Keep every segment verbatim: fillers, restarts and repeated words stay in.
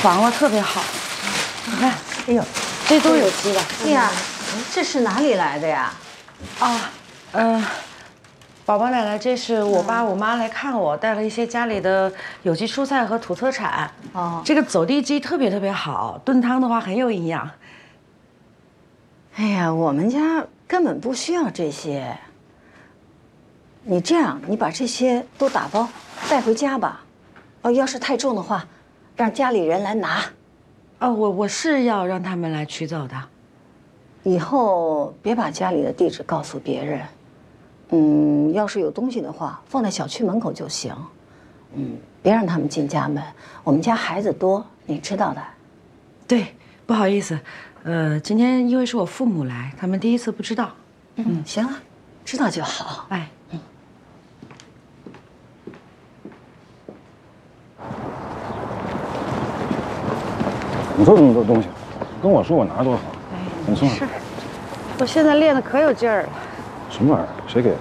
黄瓜特别好，你看，哎呦，这都有机的。 哎呀，这是哪里来的呀？ 啊，嗯、呃，宝宝奶奶，这是我爸我妈来看我，带了一些家里的有机蔬菜和土特产。哦，这个走地鸡特别特别好，炖汤的话很有营养。 哎呀，我们家根本不需要这些。你这样，你把这些都打包带回家吧。哦，要是太重的话，让家里人来拿。 哦，我我是要让他们来取走的。 以后别把家里的地址告诉别人。嗯，要是有东西的话，放在小区门口就行。嗯，别让他们进家门。我们家孩子多，你知道的。 对，不好意思，呃，今天因为是我父母来，他们第一次不知道。 嗯，行了，知道就好。 哎，嗯。 你做这么多东西，跟我说我拿多好。哎，你说。 是。我现在练的可有劲儿了。 什么玩意儿？谁给的？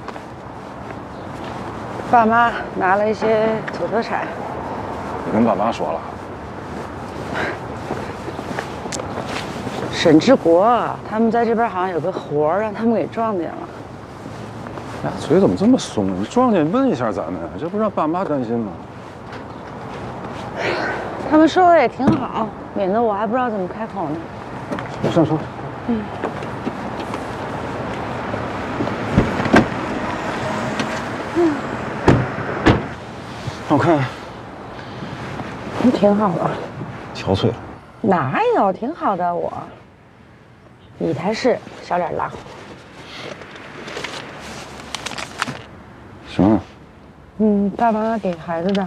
爸妈拿了一些土特产。 你跟爸妈说了？ 沈志国他们在这边好像有个活儿，让他们给撞见了。 呀，嘴怎么这么松？你撞见问一下咱们，这不让爸妈担心吗？ 他们说的也挺好，免得我还不知道怎么开口呢。 我上车。嗯。嗯。让我看看。 嗯，挺好的。 憔悴了。 哪有？挺好的，我。你才是小脸狼。 行啊。 嗯，爸妈给孩子的。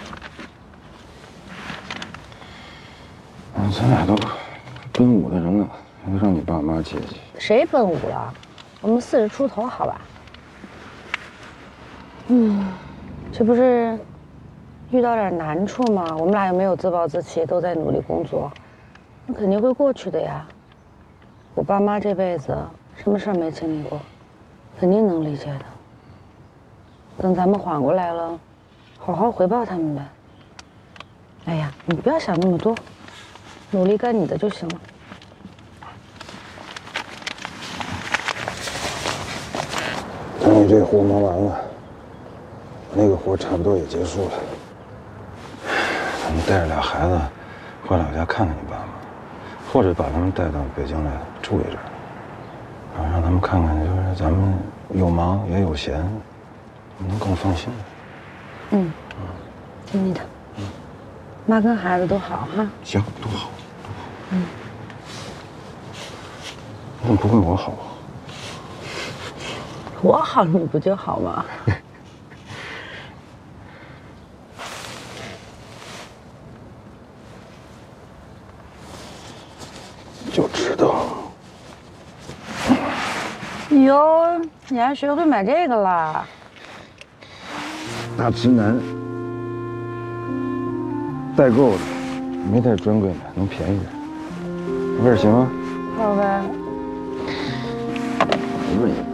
咱俩都奔五的人了，还让你爸妈接济。 谁奔五了？我们四十出头，好吧？嗯，这不是遇到点难处吗？我们俩又没有自暴自弃，都在努力工作，那肯定会过去的呀。我爸妈这辈子什么事儿没经历过，肯定能理解的。等咱们缓过来了，好好回报他们呗。哎呀，你不要想那么多。努力干你的就行了。 等你这活忙完了，那个活差不多也结束了。咱们带着俩孩子回老家看看你爸妈，或者把他们带到北京来住一阵，然后让他们看看，就是咱们有忙也有闲，能更放心。 嗯，嗯，听你的。嗯，妈跟孩子都好哈。 行，都好。 嗯， 那不会我好啊？ 我好你不就好吗？ 就知道。 哟，你还学会买这个啦？ 大直男代购的，没带专柜买，能便宜点。味儿行吗？ 好呗。 润一润。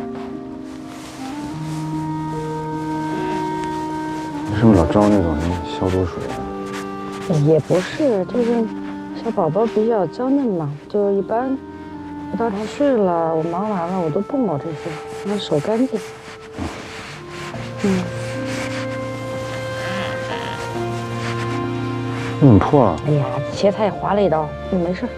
你是不是老招那种什么消毒水啊？ 也不是，就是小宝宝比较娇嫩嘛，就一般我到他睡了，我忙完了，我都不抹这些，让他手干净。嗯。 怎么破了？ 哎呀，切菜划了一刀，嗯，没事。